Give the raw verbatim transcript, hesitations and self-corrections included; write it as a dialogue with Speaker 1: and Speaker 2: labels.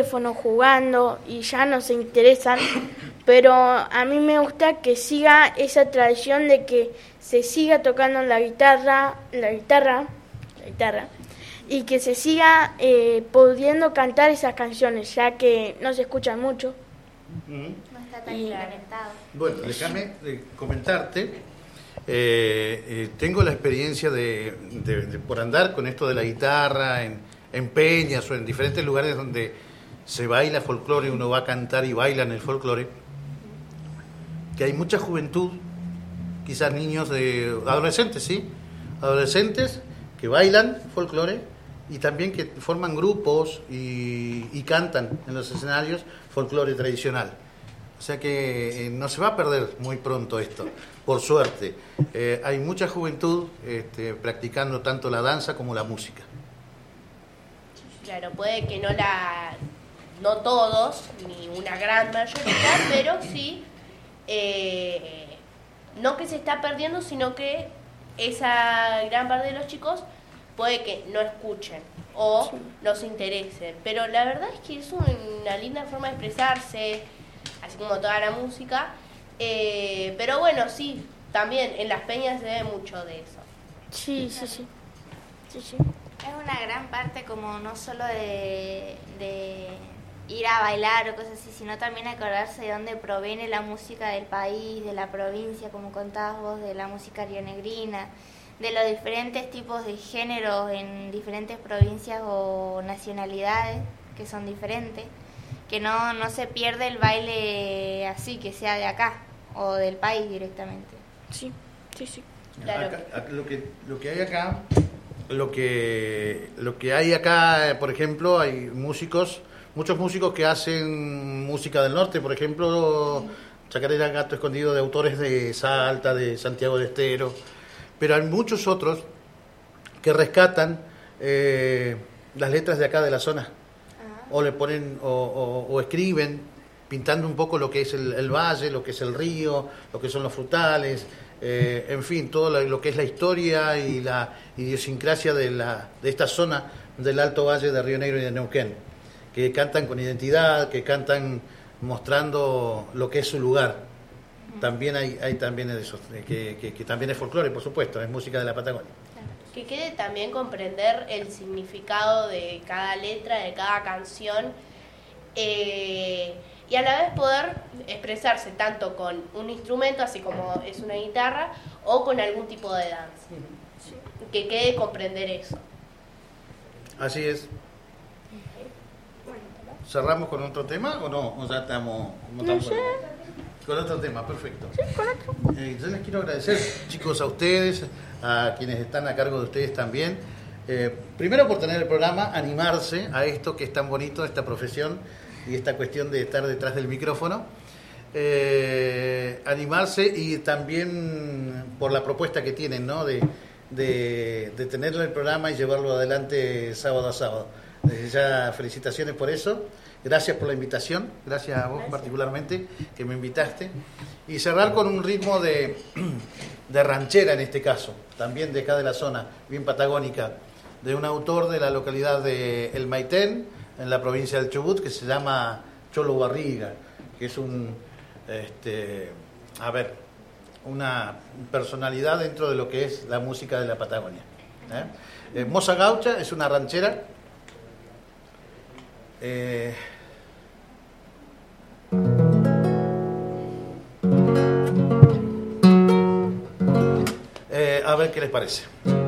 Speaker 1: teléfono jugando y ya no se interesan, pero a mí me gusta que siga esa tradición de que se siga tocando la guitarra, la guitarra, la guitarra, y que se siga eh, pudiendo cantar esas canciones, ya que no se escuchan mucho.
Speaker 2: Uh-huh.
Speaker 3: No está tan
Speaker 1: Y-
Speaker 3: implementado.
Speaker 2: Bueno, déjame eh, comentarte. Eh, eh, tengo la experiencia de, de- de- por andar con esto de la guitarra en, en peñas o en diferentes lugares donde se baila folclore, uno va a cantar y baila en el folclore, que hay mucha juventud, quizás niños de adolescentes, ¿sí? Adolescentes que bailan folclore y también que forman grupos y, y cantan en los escenarios folclore tradicional. O sea que eh, no se va a perder muy pronto esto, por suerte. Eh, hay mucha juventud este, practicando tanto la danza como la música.
Speaker 4: Claro, puede que no la, no todos, ni una gran mayoría, pero sí, eh, no que se está perdiendo, sino que esa gran parte de los chicos puede que no escuchen o no se interesen. Pero la verdad es que es una linda forma de expresarse, así como toda la música. Eh, pero bueno, sí, también en las peñas se ve mucho de eso.
Speaker 1: Sí, sí, sí. Sí, sí.
Speaker 3: Es una gran parte como no solo de, de ir a bailar o cosas así, sino también acordarse de dónde proviene la música del país, de la provincia, como contabas vos, de la música rionegrina, de los diferentes tipos de géneros en diferentes provincias o nacionalidades que son diferentes, que no, no se pierde el baile así, que sea de acá o del país directamente.
Speaker 1: Sí, sí, sí.
Speaker 4: Claro.
Speaker 2: Acá- acá- lo que lo que hay acá, lo que lo que hay acá, por ejemplo, hay músicos, muchos músicos que hacen música del norte, por ejemplo, Chacarera Gato Escondido, de autores de Salta, de Santiago del Estero, pero hay muchos otros que rescatan eh, las letras de acá de la zona, o le ponen o, o- o escriben pintando un poco lo que es el, el valle, lo que es el río, lo que son los frutales, eh, en fin, todo lo, lo que es la historia y la idiosincrasia de, la, de esta zona del Alto Valle de Río Negro y de Neuquén, que cantan con identidad, que cantan mostrando lo que es su lugar. También hay, hay también de esos, eh, que, que, que también es folclore, por supuesto, es música de la Patagonia.
Speaker 4: Que quede también comprender el significado de cada letra, de cada canción, eh, y a la vez poder expresarse tanto con un instrumento, así como es una guitarra, o con algún tipo de danza. Que quede comprender eso.
Speaker 2: Así es. ¿Cerramos con otro tema o no? ¿O ya estamos, no estamos con, con otro tema? Perfecto.
Speaker 1: Sí, con otro.
Speaker 2: Eh, yo les quiero agradecer, chicos, a ustedes, a quienes están a cargo de ustedes también. Eh, primero por tener el programa, animarse a esto que es tan bonito, esta profesión y esta cuestión de estar detrás del micrófono. Eh, animarse y también por la propuesta que tienen, ¿no? De, de, de tenerlo en el programa y llevarlo adelante sábado a sábado. Desde ya felicitaciones por eso. Gracias por la invitación, gracias a vos gracias. particularmente que me invitaste. Y cerrar con un ritmo de, de ranchera en este caso, también de acá de la zona, bien patagónica, de un autor de la localidad de El Maitén, en la provincia del Chubut, que se llama Cholo Barriga, que es un, este, a ver, una personalidad dentro de lo que es la música de la Patagonia. ¿eh? Eh, Moza Gaucha es una ranchera. Eh, eh, a ver qué les parece.